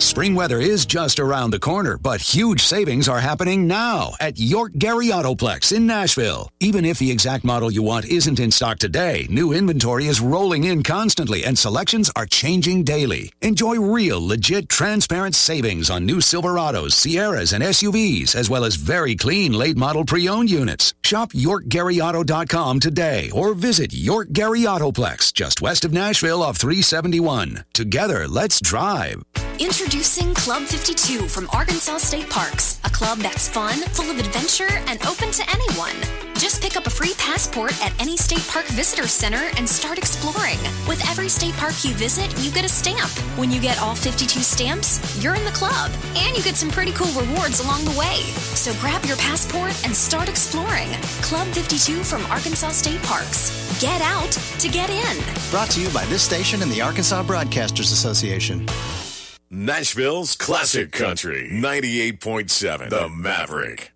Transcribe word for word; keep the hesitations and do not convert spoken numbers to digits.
Spring weather is just around the corner, but huge savings are happening now at York Gary Autoplex in Nashville. Even if the exact model you want isn't in stock today, new inventory is rolling in constantly and selections are changing daily. Enjoy real, legit, transparent savings on new Silverados, Sierras, and S U Vs, as well as very clean late-model pre-owned units. Shop York Gary Auto dot com today or visit York Gary Autoplex, just west of Nashville off three seventy-one. Together, let's drive. Introducing Club fifty-two from Arkansas State Parks, a club that's fun, full of adventure, and open to anyone. Just pick up a free passport at any state park visitor center and start exploring. With every state park you visit, you get a stamp. When you get all fifty-two stamps, you're in the club. And you get some pretty cool rewards along the way. So grab your passport and start exploring. Club fifty-two from Arkansas State Parks. Get out to get in. Brought to you by this station and the Arkansas Broadcasters Association. Nashville's classic country, ninety-eight point seven, The Maverick.